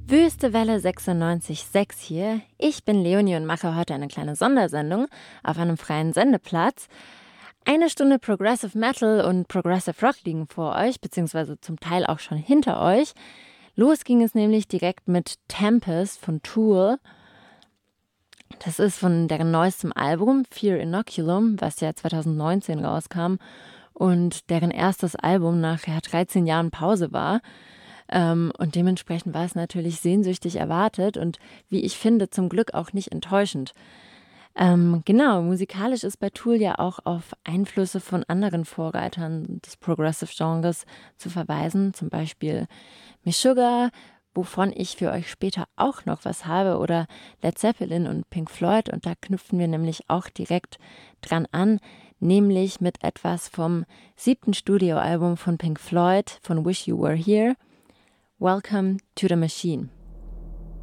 Wüste Welle 96,6 hier. Ich bin Leonie und mache heute eine kleine Sondersendung auf einem freien Sendeplatz. 1 Stunde Progressive Metal und Progressive Rock liegen vor euch, beziehungsweise zum Teil auch schon hinter euch. Los ging es nämlich direkt mit Tempest von Tool. Das ist von deren neuestem Album, Fear Inoculum, was ja 2019 rauskam und deren erstes Album nach 13 Jahren Pause war. Und dementsprechend war es natürlich sehnsüchtig erwartet und wie ich finde, zum Glück auch nicht enttäuschend. Genau, musikalisch ist bei Tool ja auch auf Einflüsse von anderen Vorreitern des Progressive-Genres zu verweisen, zum Beispiel Meshuggah, wovon ich für euch später auch noch was habe, oder Led Zeppelin und Pink Floyd, und da knüpfen wir nämlich auch direkt dran an, nämlich mit etwas vom 7. Studioalbum von Pink Floyd, von Wish You Were Here. Welcome to the Machine.